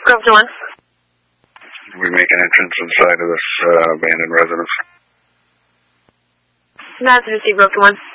Grove to 1. We make an entrance inside of this abandoned residence. That's receive Grove to 1.